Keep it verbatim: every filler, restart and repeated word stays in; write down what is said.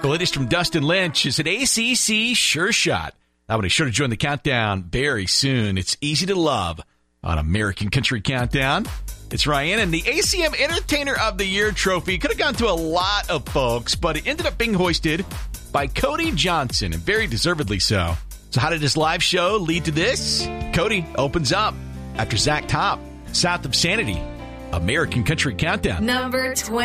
The latest from Dustin Lynch is an A C C sure shot. I would be sure to join the countdown very soon. It's Easy to Love on American Country Countdown. It's Ryan, and the A C M Entertainer of the Year trophy could have gone to a lot of folks, but it ended up being hoisted by Cody Johnson, and very deservedly so. So how did his live show lead to this? Cody opens up after Zach Top, South of Sanity, American Country Countdown. Number twenty.